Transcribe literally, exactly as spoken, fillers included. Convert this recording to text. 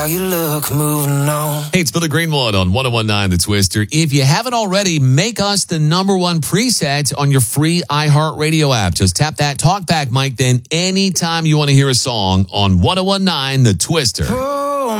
How you look, moving on. Hey, it's Billy Greenwood on one oh one nine The Twister. If you haven't already, make us the number one preset on your free iHeartRadio app. Just tap that talkback mic, then anytime you want to hear a song on one oh one nine The Twister. Oh.